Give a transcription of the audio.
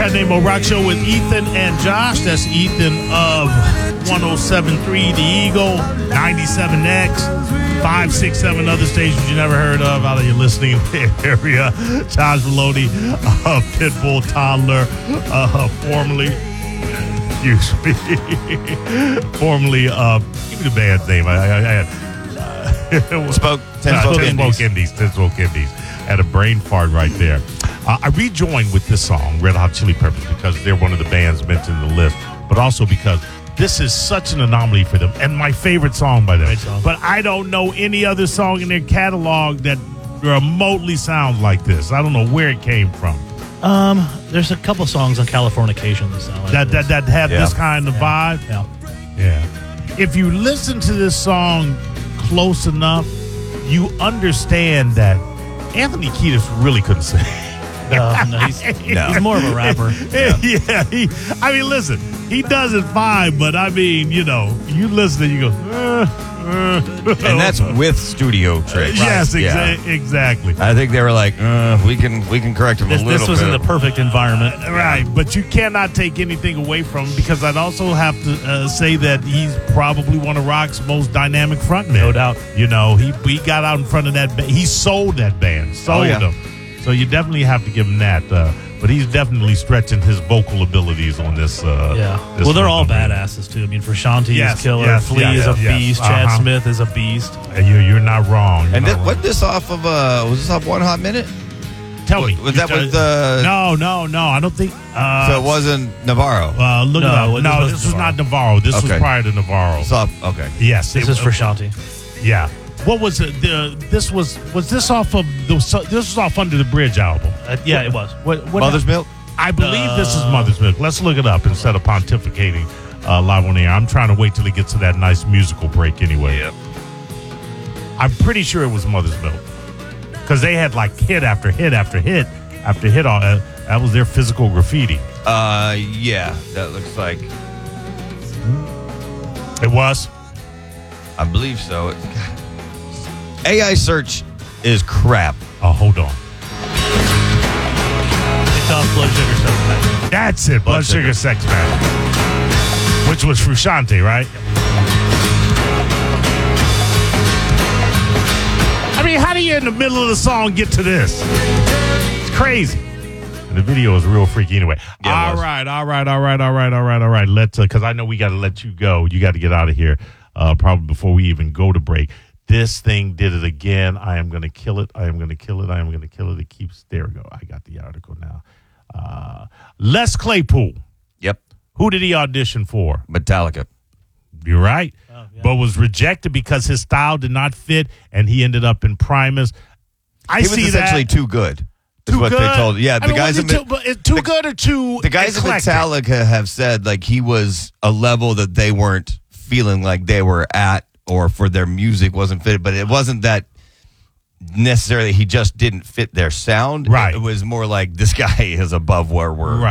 Pat Nemo Rock Show with Ethan and Josh. That's Ethan of 107.3 The Eagle, 97X, 567 other stations you never heard of out of your listening area. Josh Maloney, Pitbull Toddler, formerly, formerly, give me the band's name. Spoke Indies. Had a brain fart right there. I rejoined with this song, Red Hot Chili Peppers, because they're one of the bands mentioned in the list, but also because this is such an anomaly for them, and my favorite song by them. But I don't know any other song in their catalog that remotely sounds like this. I don't know where it came from. There's a couple songs on Californication that sound like this. that have this kind of vibe. Yeah. If you listen to this song close enough, you understand that Anthony Kiedis really couldn't sing. He's more of a rapper. Yeah. Listen, he does it fine, but you listen and you go, and that's with studio tricks. Yes, exactly. I think they were like, we can correct him a little bit. This was in the perfect environment. Right, but you cannot take anything away from him, because I'd also have to say that he's probably one of rock's most dynamic frontmen. No doubt. He got out in front of that band. He sold that band. Them. So you definitely have to give him that. But he's definitely stretching his vocal abilities on this. Well, they're all badasses, too. Frusciante is killer. Flea is a beast. Chad Smith is a beast. You're not wrong. What this off of? Was this off One Hot Minute? Tell me. Was that with No. I don't think. So it wasn't Navarro. Look it up. No, this was not Navarro. This was prior to Navarro. Okay. Yes, this is Frusciante. Yeah. What was it? This was this off of this was off Under the Bridge album? Yeah, it was. What Mother's Milk? I believe this is Mother's Milk. Let's look it up instead of pontificating live on the air. I'm trying to wait till it gets to that nice musical break anyway. Yep. I'm pretty sure it was Mother's Milk, because they had like hit after hit after hit after hit. All that was their physical graffiti. Yeah, that looks like it was. I believe so. AI search is crap. Oh, hold on. It's off Blood Sugar Sex Magic. That's it, Blood Sugar Sex Magic, which was Frusciante, right? How do you in the middle of the song get to this? It's crazy. And the video is real freaky anyway. Yeah, all right. Let's, because I know we got to let you go. You got to get out of here probably before we even go to break. This thing did it again. I am going to kill it. It keeps. There we go. I got the article now. Les Claypool. Yep. Who did he audition for? Metallica. You're right. Oh, yeah. But was rejected because his style did not fit, and he ended up in Primus. He was essentially too good. Is what they told. Yeah, the guys good or too the guys at eclectic? Metallica have said like he was a level that they weren't feeling like they were at, or for their music wasn't fitted, but it wasn't that necessarily he just didn't fit their sound. Right. It was more like this guy is above where we're